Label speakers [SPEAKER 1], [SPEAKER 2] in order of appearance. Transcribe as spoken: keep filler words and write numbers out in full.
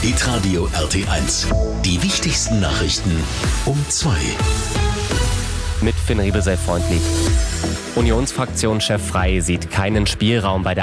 [SPEAKER 1] Hitradio R T eins. Die wichtigsten Nachrichten um zwei.
[SPEAKER 2] Mit Finn Riebel sei freundlich. Unionsfraktionschef Frey sieht keinen Spielraum bei der